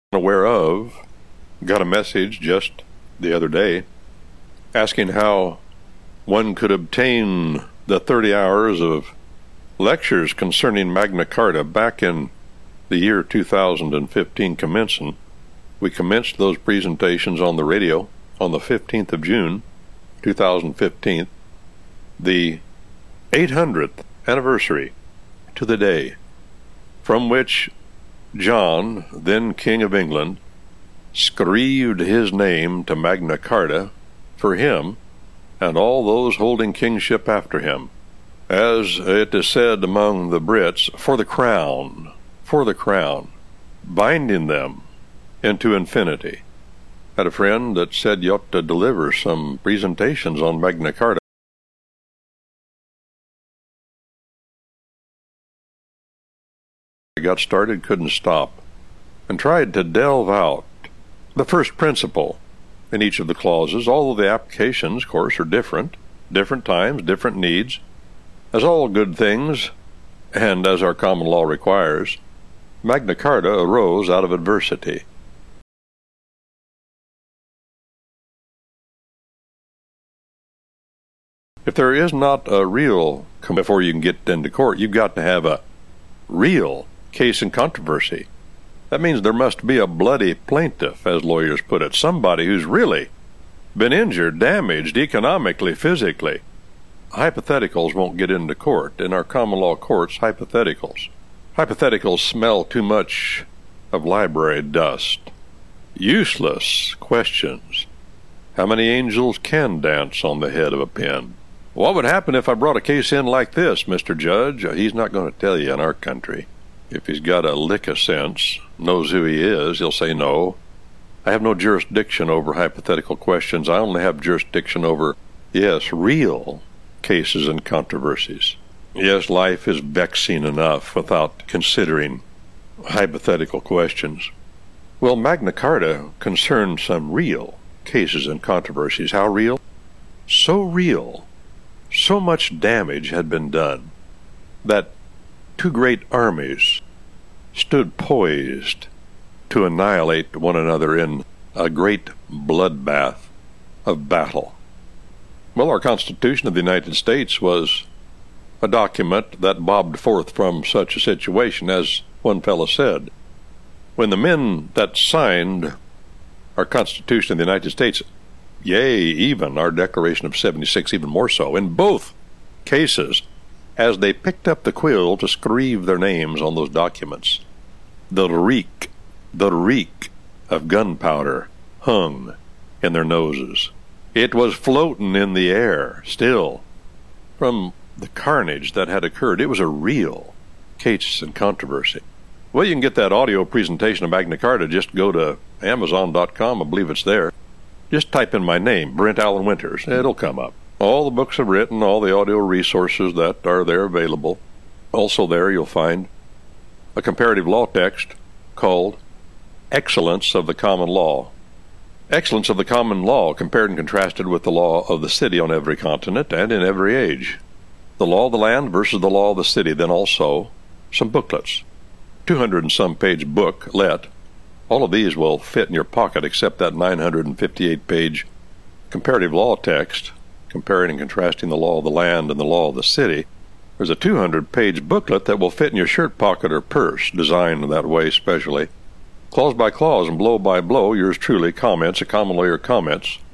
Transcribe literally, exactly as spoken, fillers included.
aware of, got a message just the other day asking how one could obtain the thirty hours of lectures concerning Magna Carta back in the year two thousand fifteen commencing. We commenced those presentations on the radio on the fifteenth of June, two thousand fifteen, the eight hundredth anniversary to the day from which John, then King of England, scrived his name to Magna Carta for him and all those holding kingship after him. As it is said among the Brits, for the crown, for the crown, binding them into infinity. I had a friend that said you ought to deliver some presentations on Magna Carta. I got started, couldn't stop, and tried to delve out the first principle in each of the clauses, although the applications, of course, are different, different times, different needs. As all good things, and as our common law requires, Magna Carta arose out of adversity. If there is not a real, before you can get into court, you've got to have a real case in controversy. That means there must be a bloody plaintiff, as lawyers put it, somebody who's really been injured, damaged economically, physically. Hypotheticals won't get into court. In our common law courts, hypotheticals. Hypotheticals smell too much of library dust. Useless questions. How many angels can dance on the head of a pin? What would happen if I brought a case in like this, Mister Judge? He's not going to tell you in our country. If he's got a lick of sense, knows who he is, he'll say no. I have no jurisdiction over hypothetical questions. I only have jurisdiction over, yes, real cases and controversies. Yes, life is vexing enough without considering hypothetical questions. Well, Magna Carta concerned some real cases and controversies. How real? So real, so much damage had been done that two great armies stood poised to annihilate one another in a great bloodbath of battle. Well, our Constitution of the United States was a document that bobbed forth from such a situation, as one fellow said. When the men that signed our Constitution of the United States, yea, even our Declaration of seventy-six, even more so, in both cases, as they picked up the quill to scrive their names on those documents, the reek, the reek of gunpowder hung in their noses. It was floating in the air still from the carnage that had occurred. It was a real case and controversy. Well, you can get that audio presentation of Magna Carta. Just go to amazon dot com. I believe it's there. Just type in my name, Brent Allen Winters. It'll come up. All the books I've written, all the audio resources that are there available. Also there you'll find a comparative law text called Excellence of the Common Law. Excellence of the Common Law compared and contrasted with the law of the city on every continent and in every age. The law of the land versus the law of the city. Then also some booklets. two hundred and some page booklet. All of these will fit in your pocket except that nine hundred fifty-eight page comparative law text, comparing and contrasting the law of the land and the law of the city. There's a two hundred page booklet that will fit in your shirt pocket or purse, designed that way specially. Clause by clause and blow by blow, yours truly comments, a common lawyer comments